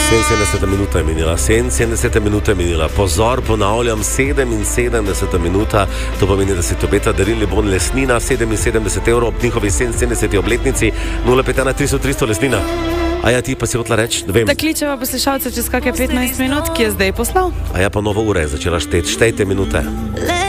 77 minuta je minila, 77 minuta je minila. Pozor, ponavljam, 77 minuta, to pomeni, da se ti obeta darilni bon Lesnina, 77 evrov ob njihovi 77. obletnici, 051 300 300 Lesnina. A ja, ti pa si hotla reči, Da kličeva poslušalce čez kakšne 15 minut, ki je zdaj poslal. A ja, pa nova ura je začela šteti, štejte minute.